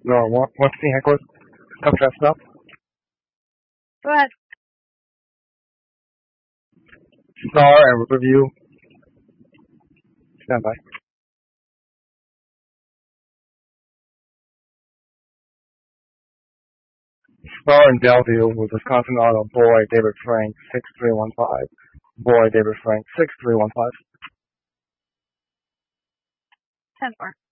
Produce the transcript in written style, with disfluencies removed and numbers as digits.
No, what's the heck was tough dress up? Go ahead. Star and review. Stand by. Star in Bellevue with Wisconsin Auto. Boy, David Frank, 6315. Boy, David Frank, 6315. 10-4.